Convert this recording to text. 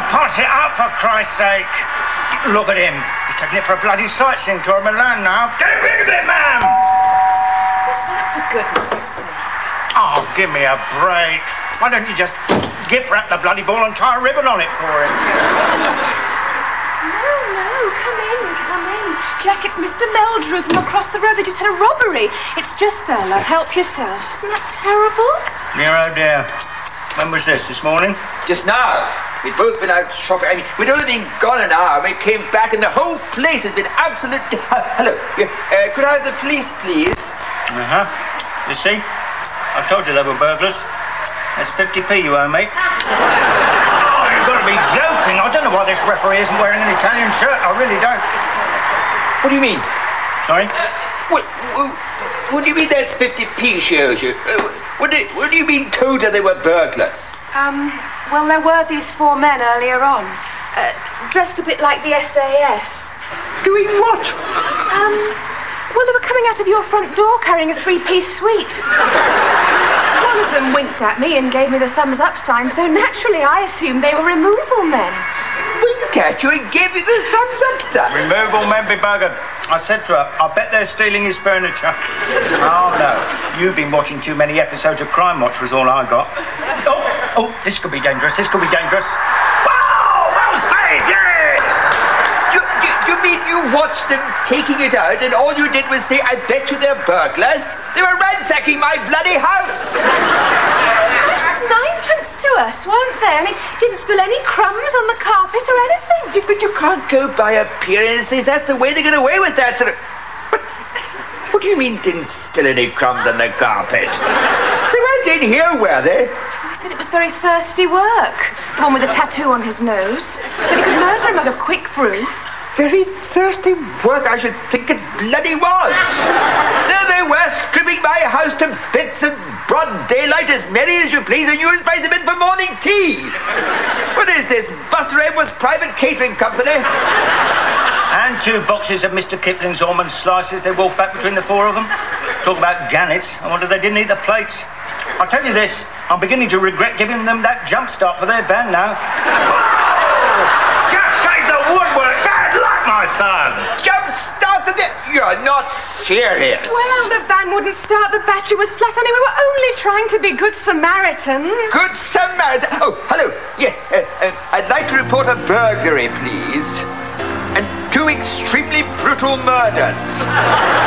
pass it up, for Christ's sake. Look at him. He's taking it for a bloody sightseeing tour of Milan now. Get rid of it, ma'am! What's that, for goodness sake? Oh, give me a break. Why don't you just gift wrap the bloody ball and tie a ribbon on it for him? No, come in. Jack, it's Mr. Meldrew from across the road. They just had a robbery. It's just there, love. Help yourself. Isn't that terrible? Dear, oh dear. When was this morning? Just now. We've both been out shopping. I mean, we'd only been gone an hour. We came back and the whole place has been absolute... hello. Could I have the police, please? Uh-huh. You see? I told you they were burglars. That's 50p you owe, mate. Oh, you've got to be joking. I don't know why this referee isn't wearing an Italian shirt. I really don't. What do you mean? Sorry? What do you mean there's 50p she owes you? What do you mean told her they were burglars? Well, there were these 4 men earlier on, dressed a bit like the SAS. Doing what? Well, they were coming out of your front door carrying a 3-piece suite. One of them winked at me and gave me the thumbs up sign, so naturally I assumed they were removal men. Winked at you and gave you the thumbs up sign? Removal men be buggered. I said to her, I bet they're stealing his furniture. Oh, no. You've been watching too many episodes of Crime Watch was all I got. Oh, this could be dangerous. Wow! Well saved, yes! You mean you watched them taking it out and all you did was say, I bet you they're burglars? They were ransacking my bloody house! Nice as 9pence to us, weren't they? I mean, didn't spill any crumbs on the carpet or anything. Yes, but you can't go by appearances. That's the way they get away with that sort of... But what do you mean didn't spill any crumbs on the carpet? They weren't in here, were they? He said it was very thirsty work. The one with the tattoo on his nose. Said he could murder a mug of quick brew. Very thirsty work, I should think it bloody was. There they were, stripping my house to bits in broad daylight, as merry as you please, and you invite them in for morning tea. What is this, Buster Edwards Private Catering Company? And 2 boxes of Mr. Kipling's almond slices they wolfed back between the 4 of them. Talk about gannets. I wonder they didn't eat the plates. I'll tell you this, I'm beginning to regret giving them that jump start for their van now. Just save the woodwork! Bad luck, my son! Jump start the... You're not serious. Well, the van wouldn't start. The battery was flat. I mean, we were only trying to be good Samaritans. Good Samaritan. Oh, hello. Yes, I'd like to report a burglary, please. And 2 extremely brutal murders.